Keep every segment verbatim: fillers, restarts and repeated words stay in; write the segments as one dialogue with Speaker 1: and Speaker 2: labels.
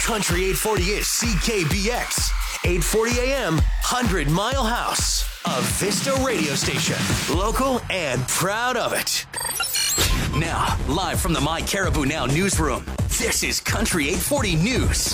Speaker 1: Country eight forty is C K B X. eight forty A M, one hundred Mile House. A Vista radio station. Local and proud of it. Now, live from the My Caribou Now newsroom, this is Country eight forty News.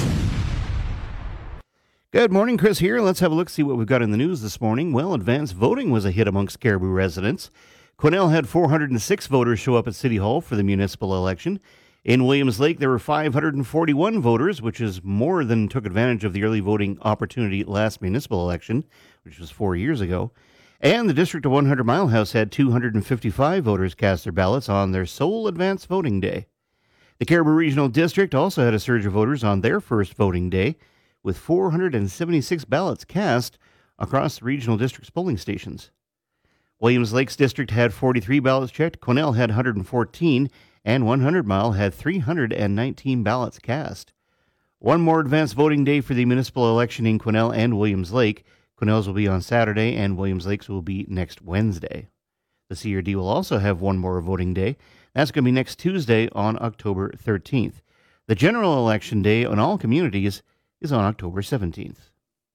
Speaker 2: Good morning, Chris here. Let's have a look, see what we've got in the news this morning. Well, advanced voting was a hit amongst Caribou residents. Quesnel had four hundred six voters show up at City Hall for the municipal election. In Williams Lake, there were five hundred forty-one voters, which is more than took advantage of the early voting opportunity last municipal election, which was four years ago. And the district of one hundred Mile House had two hundred fifty-five voters cast their ballots on their sole advanced voting day. The Caribou Regional District also had a surge of voters on their first voting day, with four hundred seventy-six ballots cast across the regional district's polling stations. Williams Lake's district had forty-three ballots checked, Quesnel had one hundred fourteen, and one hundred Mile had three hundred nineteen ballots cast. One more advanced voting day for the municipal election in Quesnel and Williams Lake. Quesnel's will be on Saturday, and Williams Lake's will be next Wednesday. The C R D will also have one more voting day. That's going to be next Tuesday on October thirteenth. The general election day on all communities is on October seventeenth.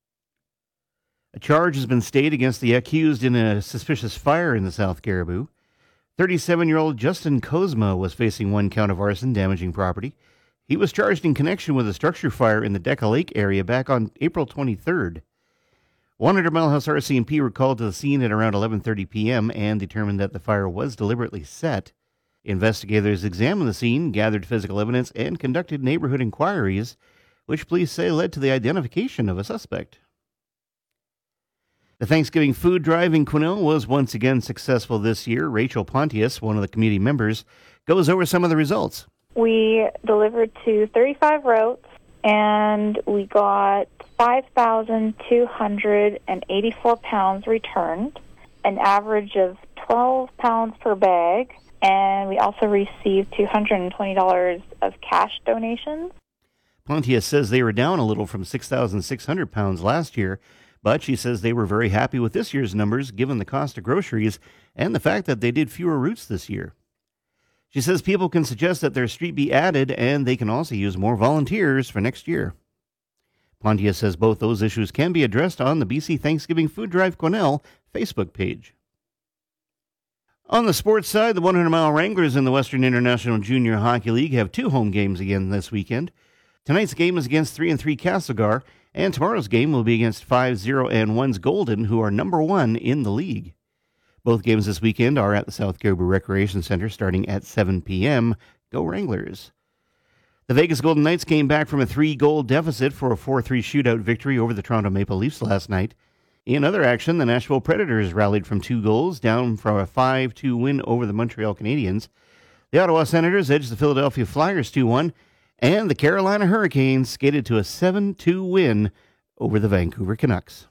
Speaker 2: A charge has been stayed against the accused in a suspicious fire in the South Caribou. thirty-seven-year-old Justin Kozma was facing one count of arson damaging property. He was charged in connection with a structure fire in the Deca Lake area back on April twenty-third. one hundred Mile House R C M P were called to the scene at around eleven thirty p.m. and determined that the fire was deliberately set. Investigators examined the scene, gathered physical evidence, and conducted neighborhood inquiries, which police say led to the identification of a suspect. The Thanksgiving food drive in Quesnel was once again successful this year. Rachel Pontius, one of the community members, goes over some of the results.
Speaker 3: We delivered to thirty-five routes, and we got five thousand two hundred eighty-four pounds returned, an average of twelve pounds per bag, and we also received two hundred twenty dollars of cash donations.
Speaker 2: Pontius says they were down a little from six thousand six hundred pounds last year, but she says they were very happy with this year's numbers given the cost of groceries and the fact that they did fewer routes this year. She says people can suggest that their street be added and they can also use more volunteers for next year. Pontius says both those issues can be addressed on the B C Thanksgiving Food Drive Quesnel Facebook page. On the sports side, the one hundred Mile Wranglers in the Western International Junior Hockey League have two home games again this weekend. Tonight's game is against three and three Castlegar, and tomorrow's game will be against five zero and one's Golden, who are number one in the league. Both games this weekend are at the South Caribou Recreation Center starting at seven p.m. Go Wranglers! The Vegas Golden Knights came back from a three-goal deficit for a four three shootout victory over the Toronto Maple Leafs last night. In other action, the Nashville Predators rallied from two goals down from a five two win over the Montreal Canadiens. The Ottawa Senators edged the Philadelphia Flyers two one, and the Carolina Hurricanes skated to a seven two win over the Vancouver Canucks.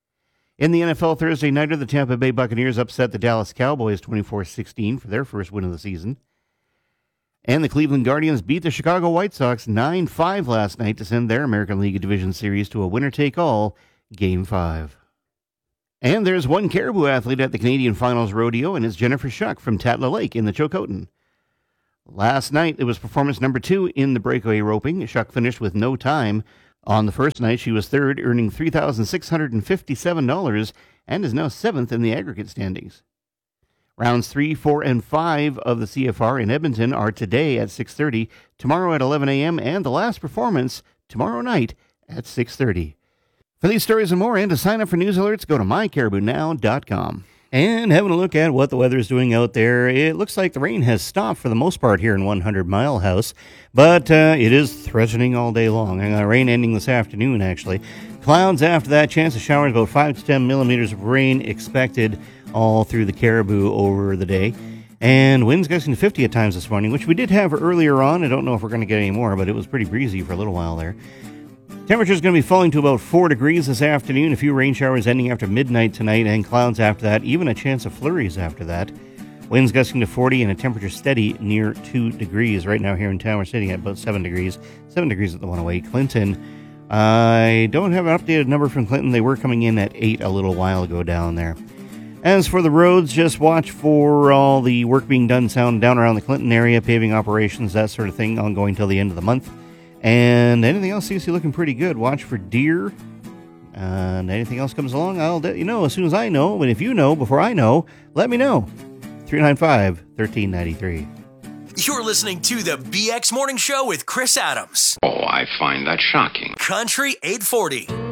Speaker 2: In the N F L Thursday nighter, the Tampa Bay Buccaneers upset the Dallas Cowboys twenty-four sixteen for their first win of the season. And the Cleveland Guardians beat the Chicago White Sox nine five last night to send their American League Division Series to a winner-take-all Game five. And there's one Caribou athlete at the Canadian Finals Rodeo, and it's Jennifer Shuck from Tatler Lake in the Chilcotin. Last night, it was performance number two in the breakaway roping. Shuck finished with no time. On the first night, she was third, earning three thousand six hundred fifty-seven dollars, and is now seventh in the aggregate standings. Rounds three, four, and five of the C F R in Edmonton are today at six thirty, tomorrow at eleven a.m., and the last performance tomorrow night at six thirty. For these stories and more, and to sign up for news alerts, go to my caribou now dot com. And having a look at what the weather's doing out there, it looks like the rain has stopped for the most part here in one hundred Mile House, but uh, it is threatening all day long. And uh, rain ending this afternoon, actually. Clouds after that, chance of showers, about five to ten millimeters of rain expected all through the Caribou over the day. And winds gusting to fifty at times this morning, which we did have earlier on. I don't know if we're going to get any more, but it was pretty breezy for a little while there. Temperature is going to be falling to about four degrees this afternoon. A few rain showers ending after midnight tonight, and clouds after that. Even a chance of flurries after that. Winds gusting to forty and a temperature steady near two degrees. Right now here in town, we're sitting at about seven degrees. seven degrees at the one oh eight. Clinton, I don't have an updated number from Clinton. They were coming in at eight a little while ago down there. As for the roads, just watch for all the work being done down around the Clinton area, paving operations, that sort of thing, ongoing till the end of the month. And anything else seems to be looking pretty good. Watch for deer. And anything else comes along, I'll let you know as soon as I know. And if you know before I know, let me know. three nine five, one three nine three.
Speaker 1: You're listening to the B X Morning Show with Chris Adams.
Speaker 4: Oh, I find that shocking.
Speaker 1: Country eight forty.